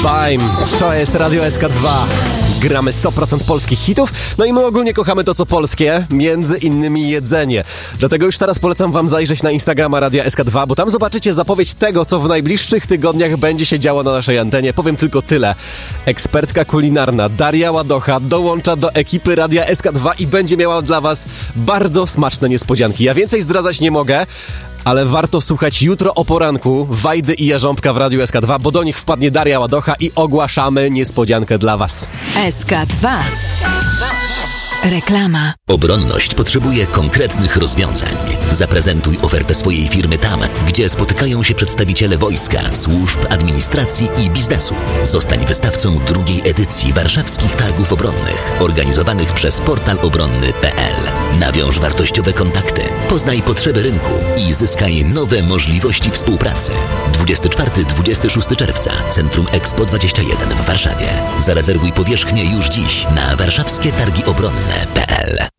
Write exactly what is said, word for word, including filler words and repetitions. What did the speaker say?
Sublime. To jest Radio S K dwa. Gramy sto procent polskich hitów, no i my ogólnie kochamy to, co polskie, między innymi jedzenie. Dlatego już teraz polecam wam zajrzeć na Instagrama Radia S K dwa, bo tam zobaczycie zapowiedź tego, co w najbliższych tygodniach będzie się działo na naszej antenie. Powiem tylko tyle. Ekspertka kulinarna Daria Ładocha dołącza do ekipy Radia S K dwa i będzie miała dla was bardzo smaczne niespodzianki. Ja więcej zdradzać nie mogę, ale warto słuchać jutro o poranku Wajdy i Jarząbka w Radiu S K dwa, bo do nich wpadnie Daria Ładocha i ogłaszamy niespodziankę dla was. S K dwa. Reklama. Obronność potrzebuje konkretnych rozwiązań. Zaprezentuj ofertę swojej firmy tam, gdzie spotykają się przedstawiciele wojska, służb, administracji i biznesu. Zostań wystawcą drugiej edycji Warszawskich Targów Obronnych, organizowanych przez portal obronny kropka p l. Nawiąż wartościowe kontakty, poznaj potrzeby rynku i zyskaj nowe możliwości współpracy. dwudziestego czwartego do dwudziestego szóstego czerwca, Centrum Expo dwadzieścia jeden w Warszawie. Zarezerwuj powierzchnię już dziś na warszawskie targi obronne kropka p l.